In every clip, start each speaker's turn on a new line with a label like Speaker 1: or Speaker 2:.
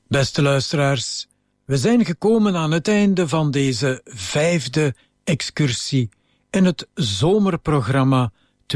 Speaker 1: Beste luisteraars, we zijn gekomen aan het einde van deze 5e excursie in het zomerprogramma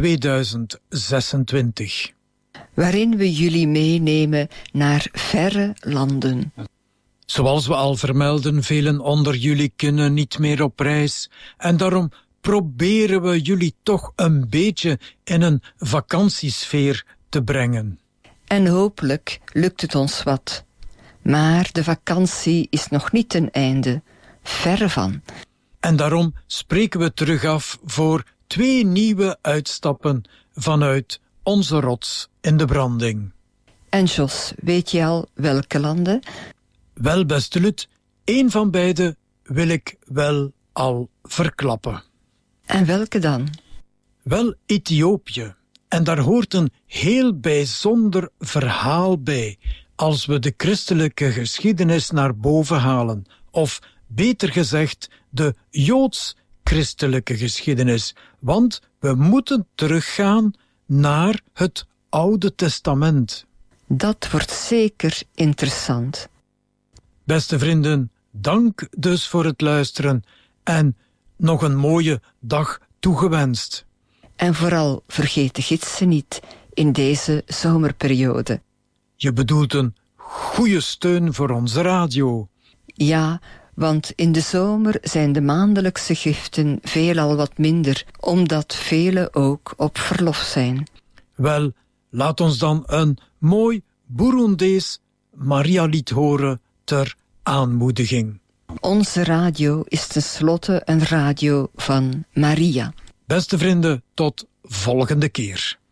Speaker 1: 2026.
Speaker 2: Waarin we jullie meenemen naar verre landen.
Speaker 1: Zoals we al vermelden, velen onder jullie kunnen niet meer op reis en daarom proberen we jullie toch een beetje in een vakantiesfeer te brengen.
Speaker 2: En hopelijk lukt het ons wat. Maar de vakantie is nog niet ten einde. Verre van.
Speaker 1: En daarom spreken we terug af voor 2 nieuwe uitstappen vanuit onze rots in de branding.
Speaker 2: En Jos, weet je al welke landen?
Speaker 1: Wel, beste Lut, 1 van beide wil ik wel al verklappen.
Speaker 2: En welke dan?
Speaker 1: Wel, Ethiopië. En daar hoort een heel bijzonder verhaal bij als we de christelijke geschiedenis naar boven halen. Of beter gezegd, de joods-christelijke geschiedenis. Want we moeten teruggaan naar het Oude Testament.
Speaker 2: Dat wordt zeker interessant.
Speaker 1: Beste vrienden, dank dus voor het luisteren en nog een mooie dag toegewenst.
Speaker 2: En vooral vergeet de gidsen niet in deze zomerperiode.
Speaker 1: Je bedoelt een goede steun voor onze radio.
Speaker 2: Ja, want in de zomer zijn de maandelijkse giften veelal wat minder, omdat velen ook op verlof zijn.
Speaker 1: Wel, laat ons dan een mooi Burundees Maria-lied horen ter aanmoediging.
Speaker 2: Onze radio is tenslotte een radio van Maria.
Speaker 1: Beste vrienden, tot volgende keer.